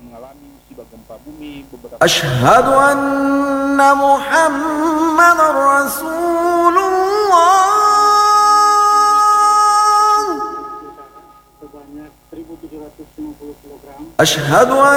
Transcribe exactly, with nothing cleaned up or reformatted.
mengalami musibah gempa bumi beberapa. Asyhadu anna Muhammadar Rasulullah. sebanyak seribu tujuh ratus lima puluh kilogram. Asyhadu